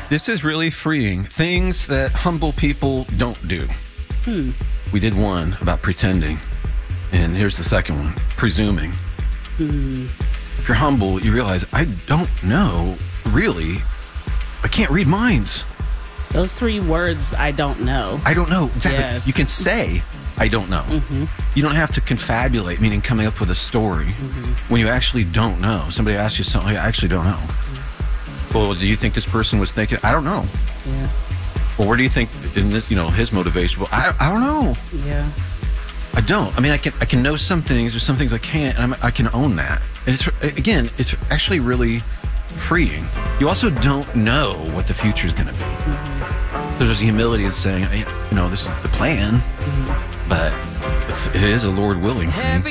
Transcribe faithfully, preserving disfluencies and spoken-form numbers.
This is really freeing. Things that humble people don't do. Hmm. We did one about pretending, and here's the second one, presuming. Hmm. If you're humble, you realize, I don't know, really. I can't read minds. Those three words, I don't know. I don't know. Exactly. Yes. You can say, I don't know. Mm-hmm. You don't have to confabulate, meaning coming up with a story, Mm-hmm. when you actually don't know. Somebody asks you something, I actually don't know. Mm-hmm. Well, do you think this person was thinking, I don't know. Yeah. Well, where do you think in this, you know, his motivation? Well, I, I don't know. Yeah. I don't. I mean, I can I can know some things. There's some things I can't, and I'm, I can own that. And it's again, it's actually really freeing. You also don't know what the future is going to be. Mm-hmm. There's a humility in saying, you know, this is the plan, mm-hmm. but it's, it is a Lord willing thing.